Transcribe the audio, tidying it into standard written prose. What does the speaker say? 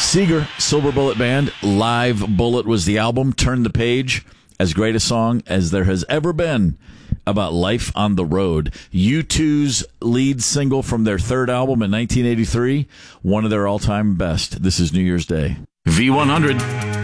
Seeger, Silver Bullet Band, Live Bullet was the album. Turn the Page, as great a song as there has ever been about life on the road. U2's lead single from their third album in 1983, one of their all-time best. This is New Year's Day. V100.